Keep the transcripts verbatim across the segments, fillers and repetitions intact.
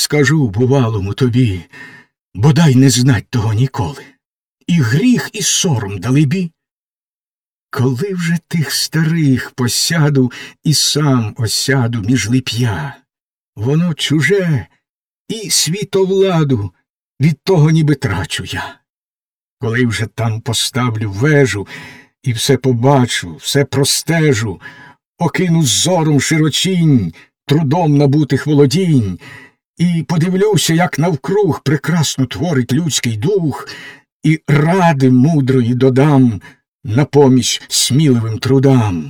скажу бувалому тобі, бодай не знать того ніколи. І гріх, і сором далебі. Коли вже тих старих посяду і сам осяду між лип'я, воно чуже, і світовладу від того ніби трачу я. Коли вже там поставлю вежу і все побачу, все простежу, окину зором широчінь, трудом набутих володінь, і подивлюся, як навкруг прекрасно творить людський дух, і ради мудрої додам на поміч сміливим трудам.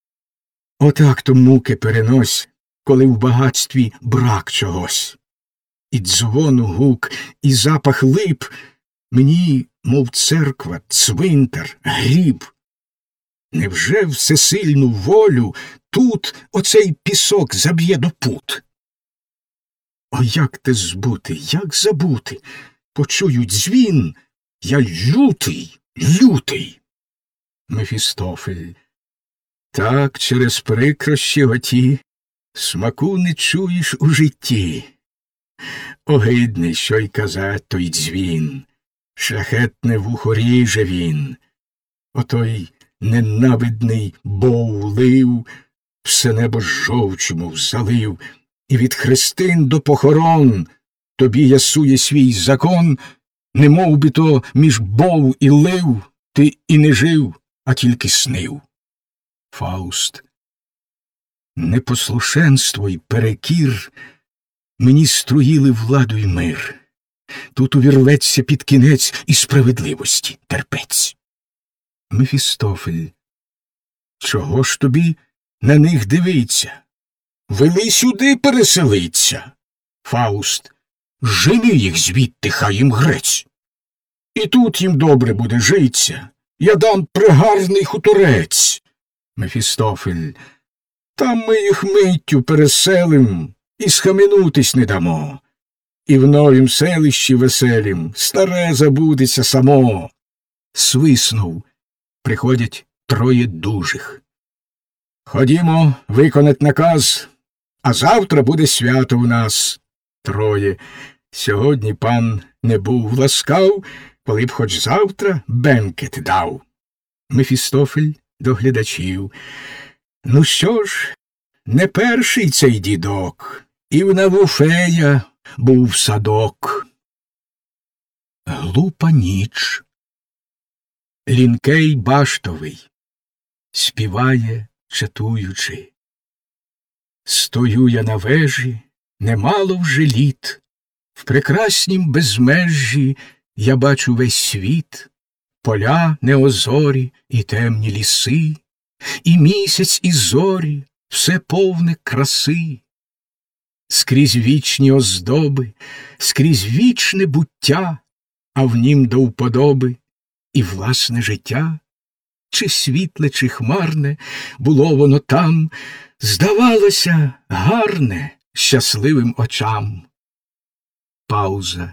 Отак то муки перенось, коли в багатстві брак чогось. І дзвону гук, і запах лип мені, мов церква, цвинтар, гріб. Невже всесильну волю тут оцей пісок заб'є до пут? О, як те збути, як забути? Почую дзвін, я лютий, лютий. Мефістофель. Так через прикрощі оті смаку не чуєш у житті. Огидний, що й казать той дзвін, шляхетне вухо ріже він. Отой ненавидний бов лив, все небо жовчу мов залив, і від хрестин до похорон тобі ясує свій закон, не мов би то між бов і лив ти і не жив, а тільки снив. Фауст. Непослушенство й перекір мені струїли владу й мир. Тут увірветься під кінець і справедливості терпець. Мефістофель. Чого ж тобі на них дивиться? Вели сюди переселиться. Фауст. Жени їх звідти, хай їм грець. І тут їм добре буде житься. Я дам пригарний хуторець. Мефістофель. Там ми їх миттю переселим і схаменутись не дамо. І в новім селищі веселім старе забудеться само. Свиснув. Приходять троє дужих. Ходімо виконать наказ, а завтра буде свято у нас. Троє. Сьогодні пан не був ласкав, коли б хоч завтра бенкет дав. Мефістофель до глядачів. Ну що ж, не перший цей дідок, і в Навуфея був садок. Глупа ніч. Лінкей баштовий співає, чатуючи. Стою я на вежі, немало вже літ, в прекраснім безмежжі я бачу весь світ, поля неозорі і темні ліси, і місяць, і зорі, все повне краси. Скрізь вічні оздоби, скрізь вічне буття, а в нім до вподоби і власне життя. Чи світле, чи хмарне, було воно там, здавалося, гарне щасливим очам. Пауза.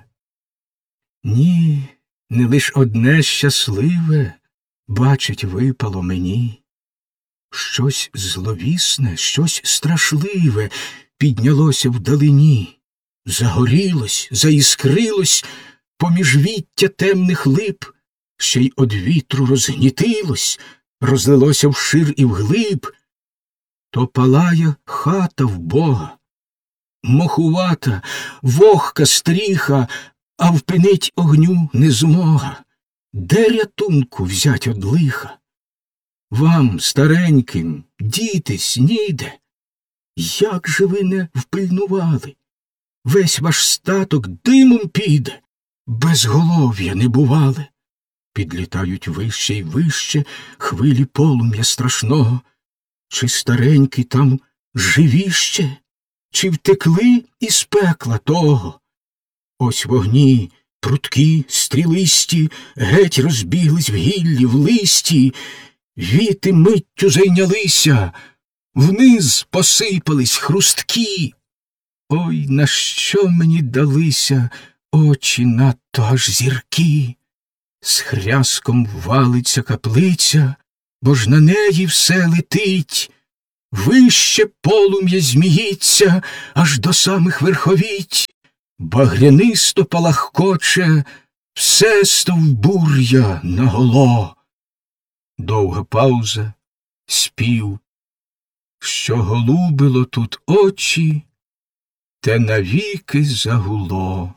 Ні, не лиш одне щасливе бачить випало мені. Щось зловісне, щось страшливе піднялося вдалині, загорілось, заіскрилось поміж віття темних лип, ще й од вітру розгнітилось, розлилося вшир і вглиб. То палає хата в Бога, мохувата, вогка стріха, а впинить огню не змога. Де рятунку взять од лиха? Вам, стареньким, дітись ніде. Як же ви не впильнували? Весь ваш статок димом піде, безголов'я не бували. Підлітають вище й вище хвилі полум'я страшного. Чи старенькі там живіще, чи втекли із пекла того? Ось вогні, пруткі, стрілисті, геть розбіглись в гіллі, в листі, віти миттю зайнялися, вниз посипались хрусткі. Ой, на що мені далися очі надто аж зіркі? З хряском валиться каплиця, бо ж на неї все летить. Вище полум'я зміїться аж до самих верховіть. багрянисто палахкоче все стовбур'я наголо. Довга пауза, спів, що голубило тут очі, те навіки загуло.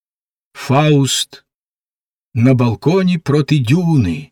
Фауст на балконі проти дюни.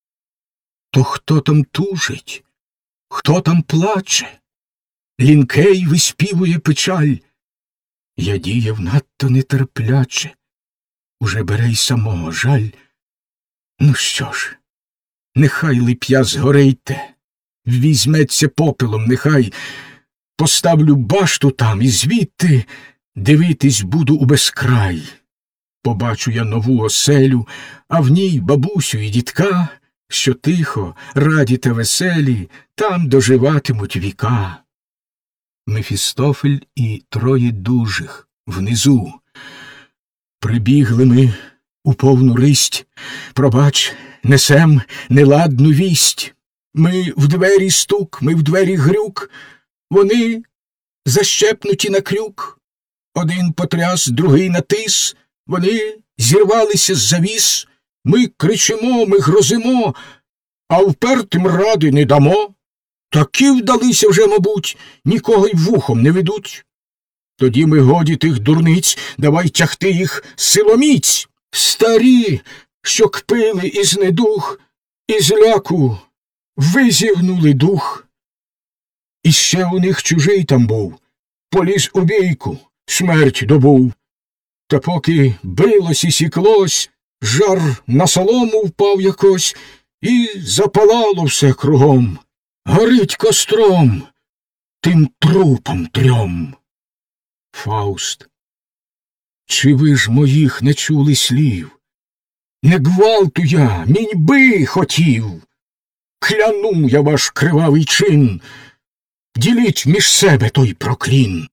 То хто там тужить, хто там плаче? Лінкей виспівує печаль. Я діяв надто нетерпляче, уже бере й самого жаль. Ну що ж, нехай лип'я згорейте, візьметься попелом, нехай поставлю башту там і звідти дивитись буду у безкрай. Побачу я нову оселю, а в ній бабусю і дідка, що тихо, раді та веселі, там доживатимуть віка. Мефістофель і троє дужих внизу. Прибігли ми у повну ристь, пробач, несем неладну вість. Ми в двері стук, ми в двері грюк, вони защепнуті на крюк. Один потряс, другий натис, вони зірвалися з завіс. Ми кричимо, ми грозимо, а впертим ради не дамо. Такі вдалися вже, мабуть, нікого й вухом не ведуть. Тоді ми годі тих дурниць, давай тягти їх силоміць. Старі, що кпили із недух, із ляку визігнули дух. І ще у них чужий там був, поліз у бійку, смерть добув. Та поки билось і сіклось, жар на солому впав якось, і запалало все кругом. Горить костром тим трупом трьом. Фауст. Чи ви ж моїх не чули слів? Не гвалту я, міньби хотів. Кляну я ваш кривавий чин. Діліть між себе той проклін.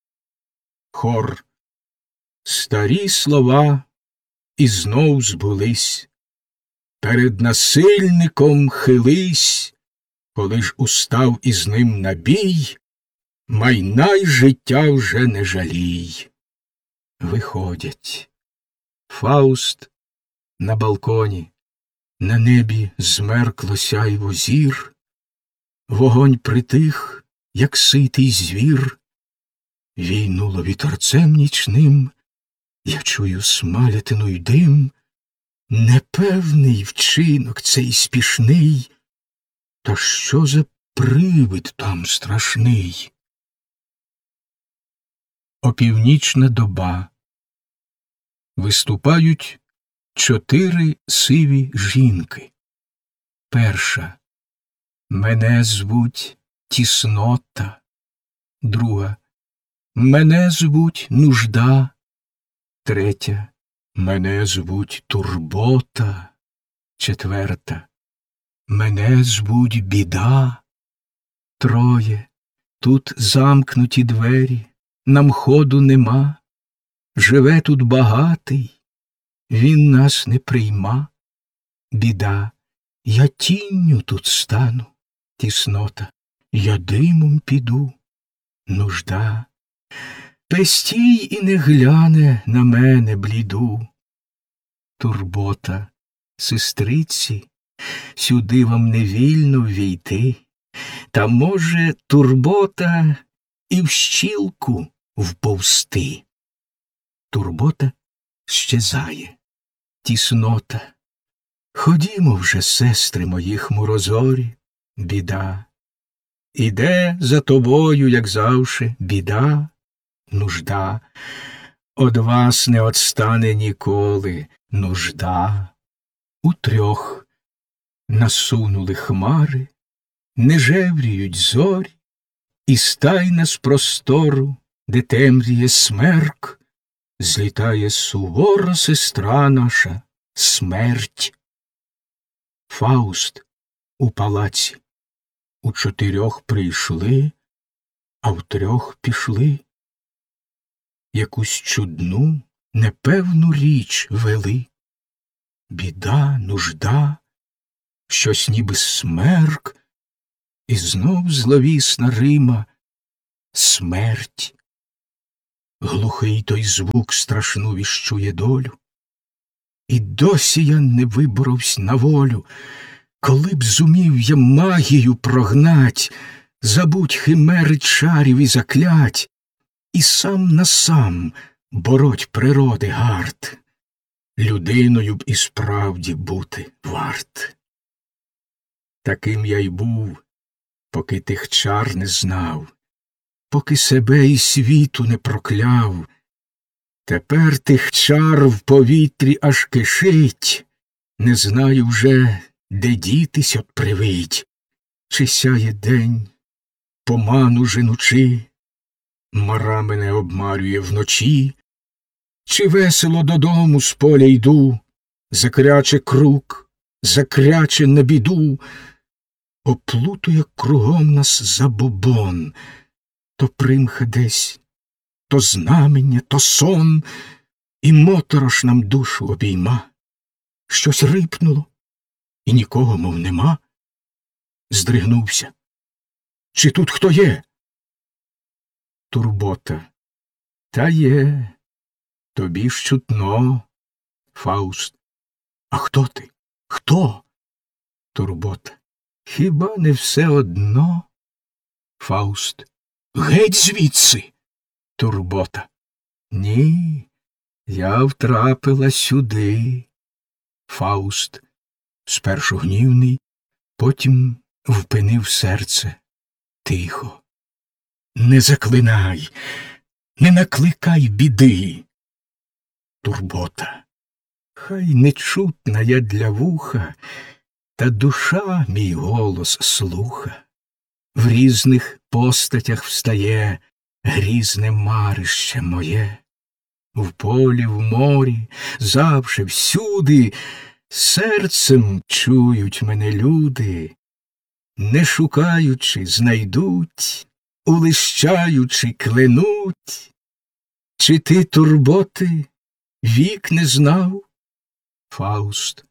Хор. Старі слова і знов збулись. Перед насильником хились, коли ж устав із ним на бій, майна й життя вже не жалій. Виходять. Фауст на балконі, на небі змеркло сяйво зір, вогонь притих, як ситий звір, війнуло вітерцем нічним, я чую смалятину й дим, непевний вчинок цей спішний, та що за привид там страшний? Опівнічна доба. Виступають чотири сиві жінки. Перша. Мене звуть Тіснота. Друга. Мене звуть Нужда. Третя. Мене звуть Турбота. Четверта. Мене звуть Біда. Троє. Тут замкнуті двері, нам ходу нема. Живе тут багатий, він нас не прийма. Біда. Я тінню тут стану. Тіснота. Я димом піду. Нужда. Пестій і не гляне на мене бліду. Турбота. Сестриці, сюди вам не вільно ввійти. Та, може, турбота і в щілку вповзти. Турбота щезає. Тіснота. Ходімо вже, сестри мої хмурозорі. Біда. Іде за тобою, як завше, біда. Нужда. Од вас не отстане ніколи. Нужда. Утрьох насунули хмари, не жевріють зорі, і стайна з простору, де темріє смерк, злітає сувора сестра наша, смерть. Фауст у палаці. У чотирьох прийшли, а в трьох пішли. Якусь чудну, непевну річ вели. Біда, нужда, щось ніби смерк, і знов зловісна Рима — смерть. глухий той звук страшну віщує долю. І досі я не виборовсь на волю, коли б зумів я магію прогнать, забудь химери чарів і заклять, і сам на сам бороть природи гард, людиною б і справді бути варт. Таким я й був, поки тих чар не знав, поки себе і світу не прокляв. Тепер тих чар в повітрі аж кишить, не знаю вже, де дітись от привить. Чи сяє день, поману женучи, мара мене обмарює вночі, чи весело додому з поля йду, закряче круг, закряче на біду, оплутує кругом нас забобон, то примха десь, то знамення, то сон, і моторош нам душу обійма. Щось рипнуло, і нікого, мов нема. Здригнувся. Чи тут хто є? Турбота. Та є. Тобі ж чутно. Фауст. А хто ти? Хто? Турбота. Хіба не все одно? Фауст. Геть звідси. Турбота. Ні, я втрапила сюди. Фауст. Спершу гнівний, потім впинив серце. Тихо. Не заклинай, не накликай біди. Турбота. Хай нечутна я для вуха, та душа мій голос слуха. В різних постатях встає грізне марище моє. В полі, в морі, завше, всюди, серцем чують мене люди. Не шукаючи, знайдуть, улищаючи, кленуть. Чи ти, турботи, вік не знав? Фауст.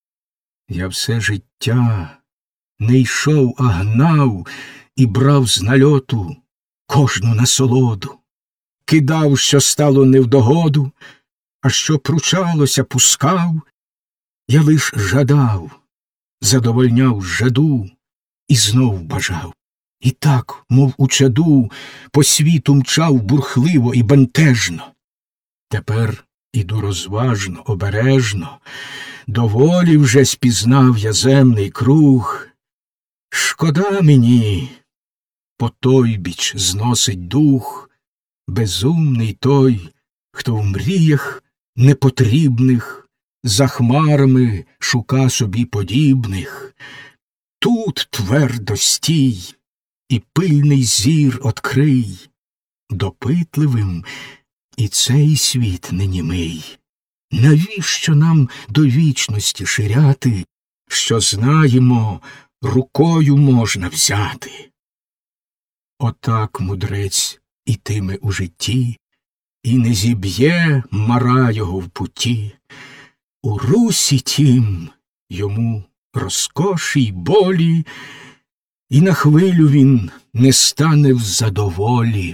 Я все життя не йшов, а гнав і брав з нальоту кожну насолоду. Кидав, що стало невдогоду, а що пручалося, пускав. Я лиш жадав, задовольняв жаду і знов бажав. І так, мов у чаду, по світу мчав бурхливо і бентежно. Тепер іду розважно, обережно, доволі вже спізнав я земний круг. Шкода мені, по той біч зносить дух, безумний той, хто в мріях непотрібних за хмарами шука собі подібних. Тут твердо стій і пильний зір открий, допитливим і цей світ не німий. Навіщо нам до вічності ширяти, що знаємо, рукою можна взяти? Отак мудрець ітиме у житті, і не зіб'є мара його в путі. У русі тім йому розкоші й болі, і на хвилю він не стане в задоволі.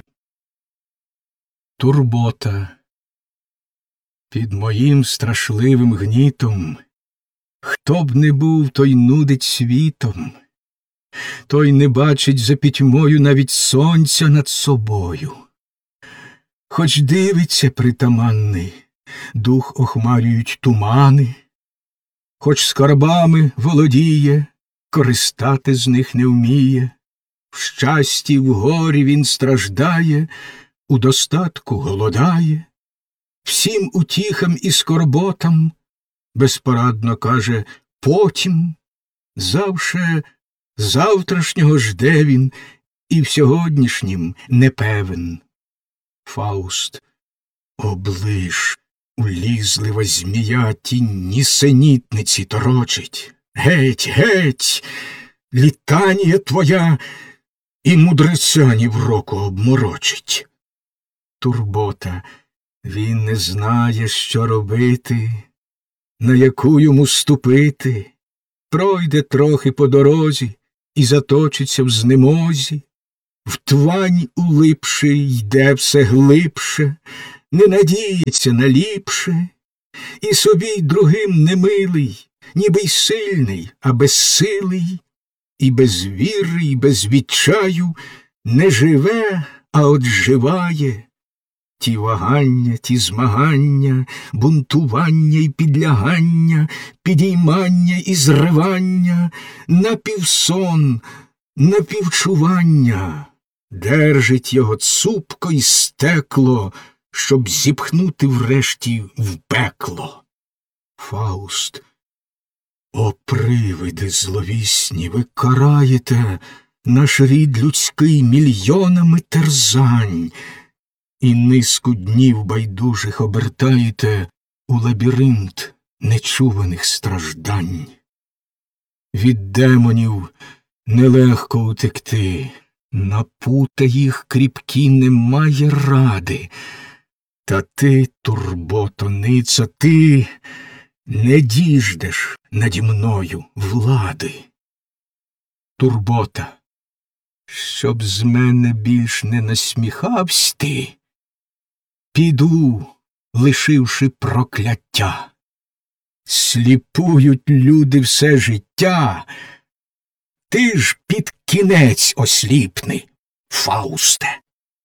Турбота. Під моїм страшливим гнітом хто б не був, той нудить світом, той не бачить за пітьмою навіть сонця над собою. Хоч дивиться притаманний, дух охмарюють тумани, хоч скарбами володіє, користати з них не вміє. В щасті, в горі він страждає, у достатку голодає. Всім утіхам і скорботам безпорадно каже потім. Завше завтрашнього жде він, і в сьогоднішнім непевен. Фауст. Оближ, улізлива змія ті нісенітниці торочить. Геть, геть, літанія твоя і мудреця ні в року обморочить. Турбота. Він не знає, що робити, на яку йому ступити. Пройде трохи по дорозі і заточиться в знемозі. в твань улипши йде все глибше, не надіється на ліпше, і собі й другим немилий, ніби й сильний, а безсилий, і без віри, і без відчаю не живе, а от живає. Ті вагання, ті змагання, бунтування й підлягання, підіймання і зривання, напівсон, напівчування, держить його цупко й стекло, щоб зіпхнути врешті в пекло. Фауст, о привиди зловісні, ви караєте наш рід людський мільйонами терзань, і низку днів байдужих обертаєте у лабіринт нечуваних страждань. Від демонів нелегко утекти, на пута їх кріпкі немає ради. Та ти, турботониця, ти не діждеш наді мною влади. Турбота, щоб з мене більш не насміхавсь ти, піду, лишивши прокляття. Сліпують люди все життя, ти ж під кінець осліпни, Фаусте.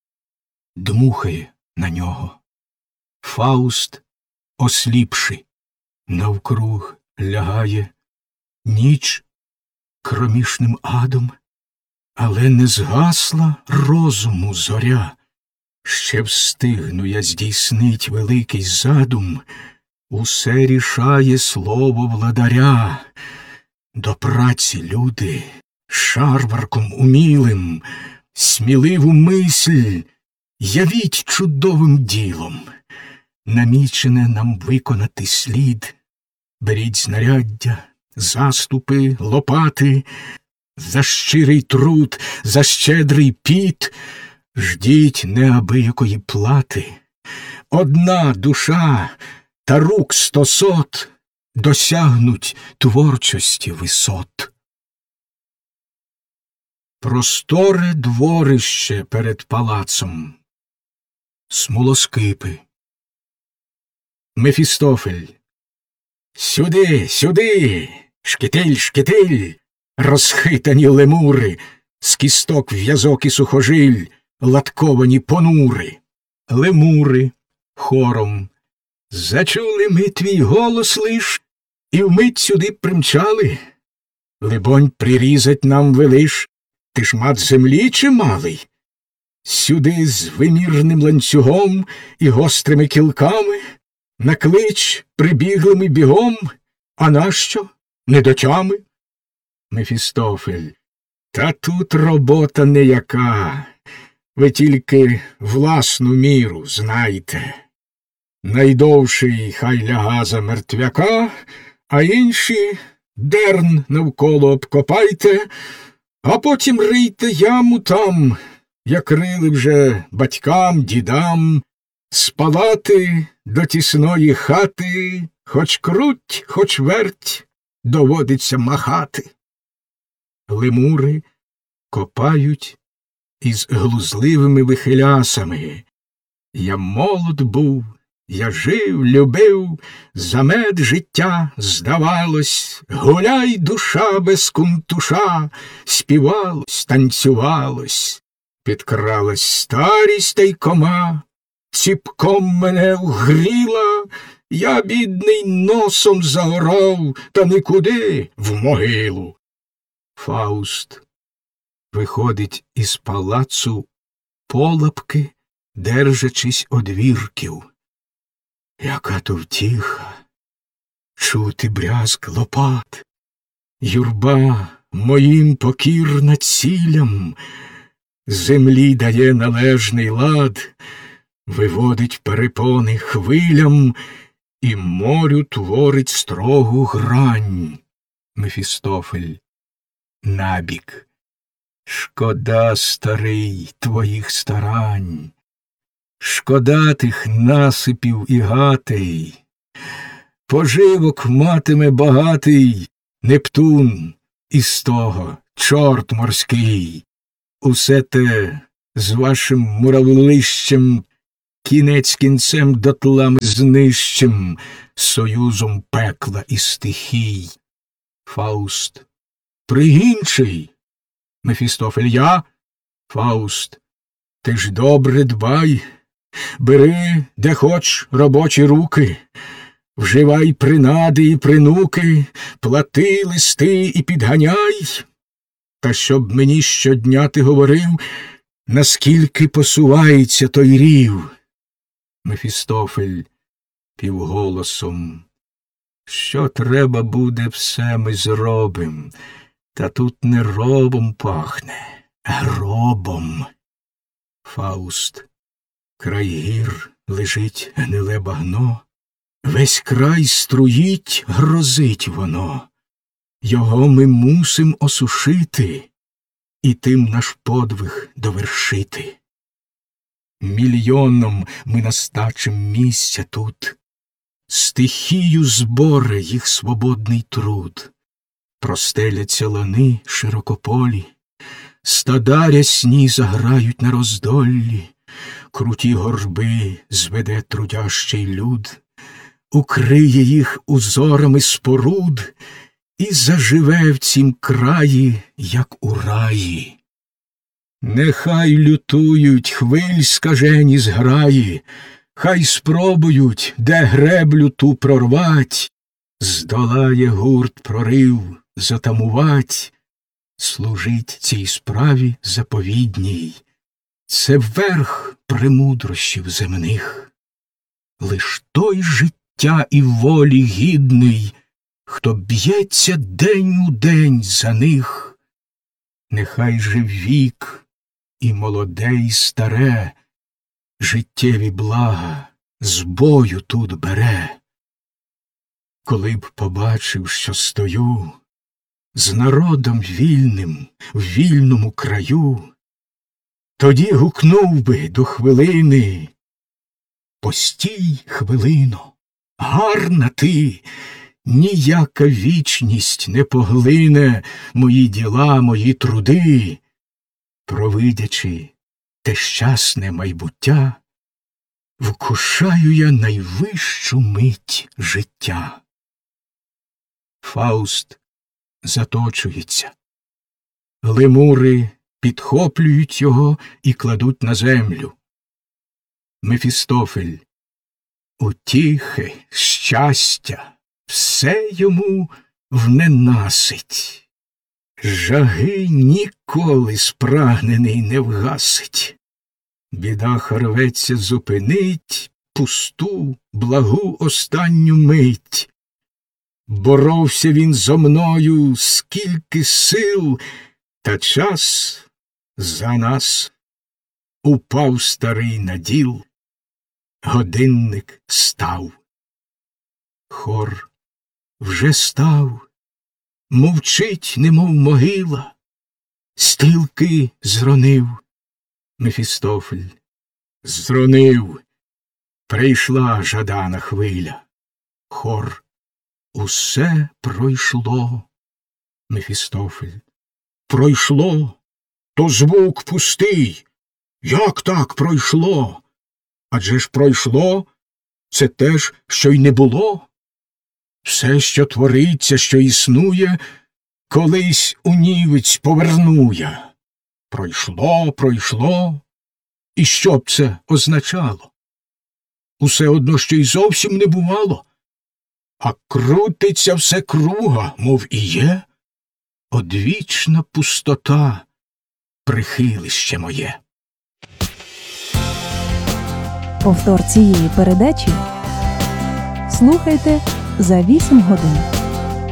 Дмухає на нього. Фауст, осліпши, навкруг лягає ніч кромішним адом, але не згасла розуму зоря. Ще встигну я здійснить великий задум, усе рішає слово владаря. До праці, люди, шарварком умілим, сміливу мисль явіть чудовим ділом. Намічене нам виконати слід. Беріть знаряддя, заступи, лопати, за щирий труд, за щедрий піт, ждіть неабиякої плати. Одна душа та рук стосот досягнуть творчості висот. Просторе дворище перед палацом, смолоскипи. Мефістофель. Сюди, сюди, шкітиль, шкітиль, розхитані лемури, з кісток в'язок і сухожиль, латковані понури. Лемури хором. Зачули ми твій голос лиш, і вмить сюди примчали. Либонь, прирізать нам велиш, ти ж мат землі чималий. Сюди з вимірним ланцюгом і гострими кілками, на клич прибігли ми бігом, а нащо? Не до тями? Мефістофель. Та тут робота неяка, ви тільки власну міру знайте. Найдовший хай ляга за мертвяка, а інші дерн навколо обкопайте, а потім рийте яму там, як рили вже батькам, дідам, з палати до тісної хати, хоч круть, хоч верть, доводиться махати. Лемури копають із глузливими вихилясами. Я молод був, я жив, любив, за мед життя, здавалось, гуляй, душа без кунтуша, співалось, танцювалось, підкралась старість та й кома, ціпком мене вгріла, я, бідний, носом заорав, та нікуди в могилу. Фауст виходить із палацу полапки, держачись одвірків. Яка то втіха, чути брязк лопат, юрба моїм покірна цілям, землі дає належний лад, виводить перепони хвилям і морю творить строгу грань. Мефістофель. Набік. Шкода, старий, твоїх старань, шкода тих насипів і гатей. Поживок матиме багатий Нептун, із того чорт морський. Усе те з вашим муравлищем, кінець кінцем дотлами знищим, союзом пекла і стихій. Фауст. Пригінчий. Мефістофель. Я? Фауст. Ти ж добре дбай. Бери, де хоч, робочі руки. Вживай принади і принуки, плати листи і підганяй. Та щоб мені щодня ти говорив, наскільки посувається той рів. Мефістофель півголосом. Що треба буде, все ми зробим. Та тут не робом пахне, а гробом. Фауст. Край гір лежить гниле багно. Весь край струїть, грозить воно. Його ми мусим осушити і тим наш подвиг довершити. Мільйоном ми настачим місця тут, стихію зборе їх свободний труд. Простеляться лани широкополі, стада рясні заграють на роздоллі, круті горби зведе трудящий люд, укриє їх узорами споруд і заживе в цім краї, як у раї. Нехай лютують хвиль скажені зграї, хай спробують, де греблю ту прорвать, здолає гурт прорив затамувать, служить цій справі заповідній. Це верх премудрощів земних. Лиш той життя і волі гідний, хто б'ється день у день за них. Нехай же вік і молоде, і старе життєві блага з бою тут бере. Коли б побачив, що стою з народом вільним в вільному краю, тоді гукнув би до хвилини: постій, хвилино, гарна ти, ніяка вічність не поглине мої діла, мої труди. Провидячи те щасне майбуття, вкушаю я найвищу мить життя. Фауст заточується. Лемури підхоплюють його і кладуть на землю. Мефістофель. Утіхи, щастя, все йому вненасить. Жаги ніколи спрагнений не вгасить. Біда рветься зупинить пусту, благу останню мить. Боровся він зо мною скільки сил, та час за нас. Упав старий наділ, годинник став. Хор вже став, мовчить, немов могила, стилки зронив. Мефістофель. Зронив. Прийшла жадана хвиля. Хор. Усе пройшло. Мефістофель. Пройшло? То звук пустий. Як так пройшло? Адже ж пройшло — це те ж, що й не було. Все, що твориться, що існує, колись унівець поверну я. Пройшло, пройшло. І що б це означало? Усе одно, що й зовсім не бувало. А крутиться все круга, мов і є. Одвічна пустота, прихилище моє. Повтор цієї передачі слухайте за вісім годин.